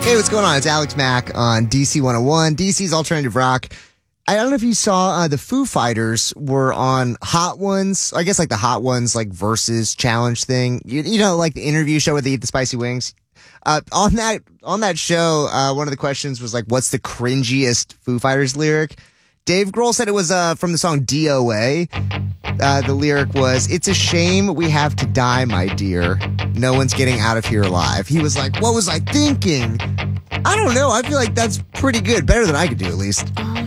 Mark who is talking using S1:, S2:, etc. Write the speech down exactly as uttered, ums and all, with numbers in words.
S1: Hey, what's going on? It's Alex Mack on D C one oh one, D C's Alternative Rock. I don't know if you saw uh, the Foo Fighters were on Hot Ones. I guess like the Hot Ones like versus challenge thing. You, you know, like the interview show where they eat the spicy wings. Uh, on that on that show, uh, one of the questions was like, "What's the cringiest Foo Fighters lyric?" Dave Grohl said it was uh, from the song D O A. Uh, the lyric was, "It's a shame we have to die, my dear. No one's getting out of here alive." He was like, "What was I thinking?" I don't know. I feel like that's pretty good. Better than I could do, at least.